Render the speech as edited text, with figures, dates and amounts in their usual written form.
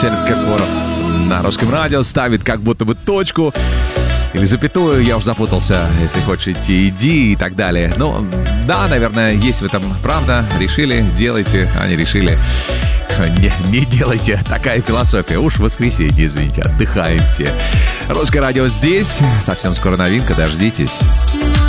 Александр Киркоров на Русском радио ставит как будто бы точку или запятую, я уже запутался. Если хочешь идти, иди и так далее. Ну, да, наверное, есть в этом правда. Решили, делайте, а не решили. Не делайте. Такая философия. Уж воскресенье, извините, отдыхаем все. Русское радио здесь. Совсем скоро новинка, дождитесь.